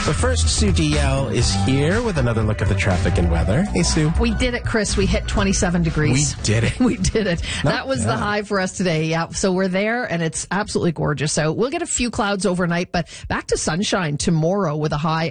But first, Sue DL is here with another look at the traffic and weather. Hey, Sue. We did it, Chris. We hit 27 degrees. We did it. We did it. That was the high for us today. Yeah. So we're there, and it's absolutely gorgeous. So we'll get a few clouds overnight, but back to sunshine tomorrow with a high